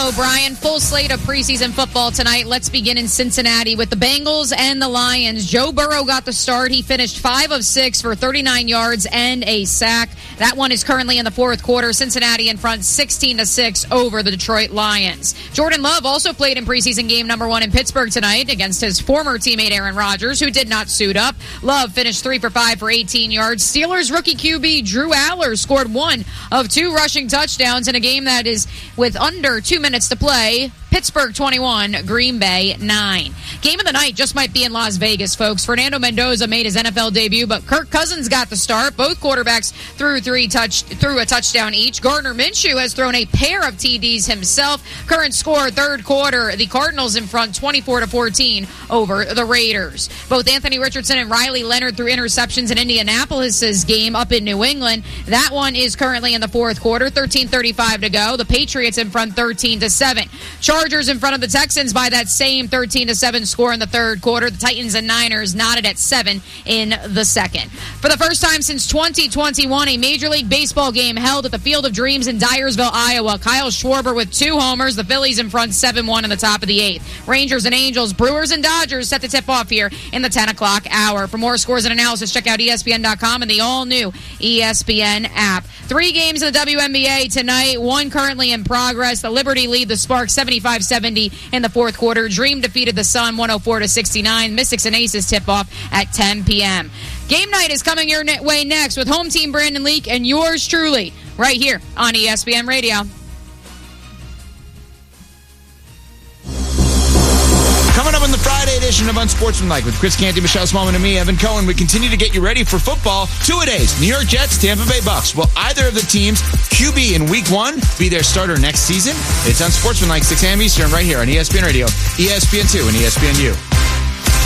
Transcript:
O'Brien. Full slate of preseason football tonight. Let's begin in Cincinnati with the Bengals and the Lions. Joe Burrow got the start. He finished 5 of 6 for 39 yards and a sack. That one is currently in the fourth quarter. Cincinnati in front 16-6 over the Detroit Lions. Jordan Love also played in preseason game number 1 in Pittsburgh tonight against his former teammate Aaron Rodgers, who did not suit up. Love finished 3 for 5 for 18 yards. Steelers rookie QB Drew Aller scored 1 of 2 rushing touchdowns in a game that is with under 2 minutes to play. Pittsburgh 21, Green Bay 9. Game of the night just might be in Las Vegas, folks. Fernando Mendoza made his NFL debut, but Kirk Cousins got the start. Both quarterbacks threw a touchdown each. Gardner Minshew has thrown a pair of TDs himself. Current score, third quarter, the Cardinals in front 24-14 over the Raiders. Both Anthony Richardson and Riley Leonard threw interceptions in Indianapolis' game up in New England. That one is currently in the fourth quarter, 13:35 to go. The Patriots in front 13-7. Chargers in front of the Texans by that same 13-7 score in the third quarter. The Titans and Niners knotted at 7 in the second. For the first time since 2021, a Major League Baseball game held at the Field of Dreams in Dyersville, Iowa. Kyle Schwarber with 2 homers. The Phillies in front 7-1 in the top of the 8th. Rangers and Angels, Brewers and Dodgers set the tip off here in the 10 o'clock hour. For more scores and analysis, check out ESPN.com and the all-new ESPN app. 3 games in the WNBA tonight, 1 currently in progress. The Liberty lead the Sparks 75-70 in the fourth quarter. Dream defeated the Sun 104-69. Mystics and Aces tip off at 10 p.m. Game night is coming your way next with home team Brandon Leak and yours truly right here on ESPN Radio. Coming up in the Friday edition of Unsportsmanlike with Chris Canty, Michelle Smallman, and me, Evan Cohen, we continue to get you ready for football. 2-a-days, New York Jets, Tampa Bay Bucks. Will either of the teams' QB in Week 1 be their starter next season? It's Unsportsmanlike, 6 a.m. Eastern, right here on ESPN Radio, ESPN2, and ESPNU.